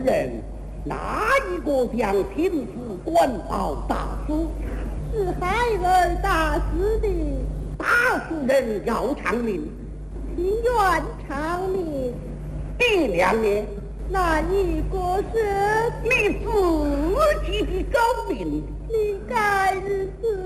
人，哪一个向贫妇管报大师？ 是孩儿大师的。 大师人要偿命， 情愿偿命。 第两年， 那一个是你自己的高明。 你该日子